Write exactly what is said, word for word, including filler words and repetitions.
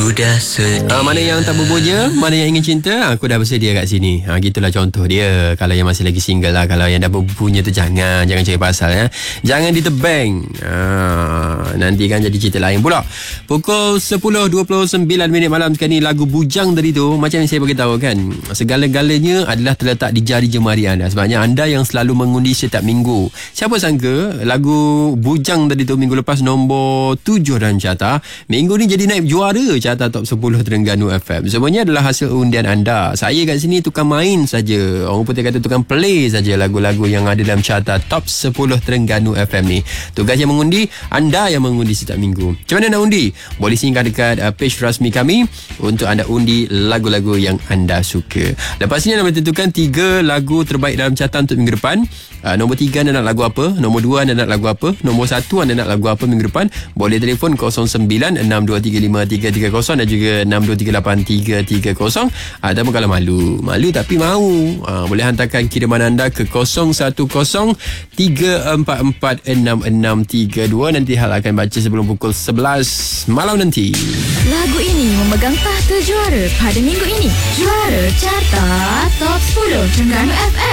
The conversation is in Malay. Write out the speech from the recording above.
dah sedia. Ha, mana yang tak berboja, mana yang ingin cinta, aku dah bersedia kat sini. Ha, gitulah contoh dia. Kalau yang masih lagi single lah, kalau yang dah berpunya tu jangan jangan cari pasal ya. Jangan ditebang. Ha, nanti kan jadi cerita lain pula. Pukul sepuluh dua puluh sembilan minit malam sekarang ni, lagu Bujang tadi tu, macam yang saya beritahu kan, segala-galanya adalah terletak di jari jemari anda. Sebabnya anda yang selalu mengundi setiap minggu. Siapa sangka lagu Bujang tadi tu minggu lepas nombor tujuh dalam carta, minggu ni jadi naik juara carta top sepuluh Terengganu F M. Semuanya adalah hasil undian anda. Saya kat sini tukang main saja. Orang putih kata tukang play saja lagu-lagu yang ada dalam carta top sepuluh Terengganu F M ni. Tugas yang mengundi, anda yang mengundi setiap minggu. Macam mana nak undi? Boleh singgah dekat uh, page rasmi kami untuk anda undi lagu-lagu yang anda suka. Lepas ni anda boleh tentukan tiga lagu terbaik dalam carta untuk minggu depan. Uh, nombor tiga anda nak lagu apa? Nombor dua anda nak lagu apa? Nombor satu anda nak lagu apa minggu depan? Boleh telefon kosong sembilan enam dua tiga lima tiga tiga kosong dan juga enam dua tiga lapan tiga tiga kosong. Ataupun kalau malu, malu tapi mahu, uh, boleh hantarkan kiriman anda ke kosong satu kosong tiga empat empat enam enam tiga dua. Nanti hal akan baca sebelum pukul sebelas malam nanti. Lagu ini memegang tahta juara pada minggu ini. Juara carta top sepuluh Terengganu F M.